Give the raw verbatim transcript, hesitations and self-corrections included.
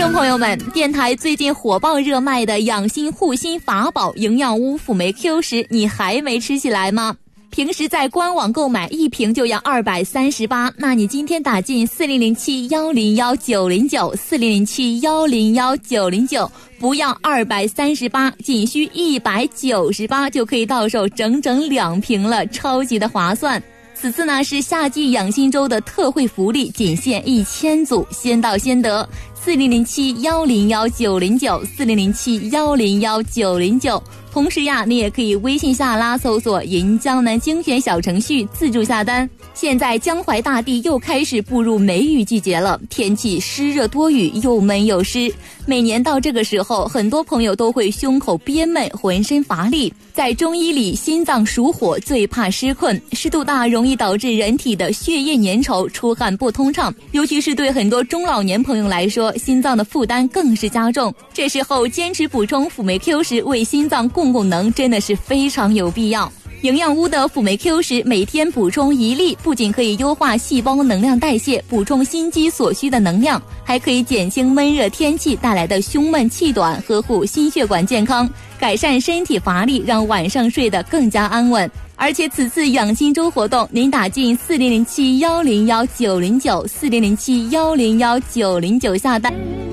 众朋友们，电台最近火爆热卖的养心护心法宝营养屋辅酶 Q 十，你还没吃起来吗？平时在官网购买一瓶就要二百三十八，那你今天打进四零零七一零一九零九 四零零七一零一九零九，不要二百三十八，仅需一百九十八就可以到手整整两瓶了，超级的划算。此次呢是夏季养心周的特惠福利，仅限一千组，先到先得。四零零七一零一九零九 四零零七一零一九零九。同时呀，你也可以微信下拉搜索银江南精选小程序自助下单。现在江淮大地又开始步入梅雨季节了，天气湿热多雨，又闷又湿。每年到这个时候，很多朋友都会胸口憋闷，浑身乏力。在中医里，心脏属火，最怕湿困，湿度大容易导致人体的血液粘稠，出汗不通畅，尤其是对很多中老年朋友来说，心脏的负担更是加重。这时候坚持补充辅酶 Q 十，为心脏供供能，真的是非常有必要。营养屋的辅酶 Q 十每天补充一粒，不仅可以优化细胞能量代谢，补充心肌所需的能量，还可以减轻闷热天气带来的胸闷气短，呵护心血管健康，改善身体乏力，让晚上睡得更加安稳。而且此次养心周活动，您打进四零零七一零一九零九 四零零七一零一九零九下单。